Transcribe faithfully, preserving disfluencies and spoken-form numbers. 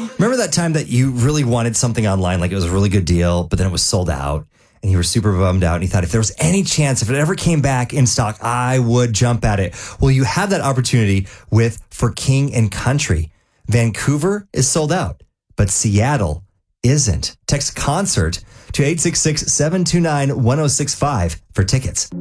Remember that time that you really wanted something online, like it was a really good deal, but then it was sold out and you were super bummed out and you thought if there was any chance, if it ever came back in stock, I would jump at it. Well, you have that opportunity with For King and Country. Vancouver is sold out, but Seattle isn't. Text concert to eight six six, seven two nine, one oh six five for tickets.